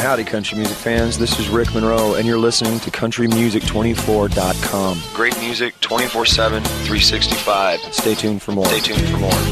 Howdy, country music fans. This is Rick Monroe, and you're listening to CountryMusic24.com. Great music 24/7, 365. Stay tuned for more.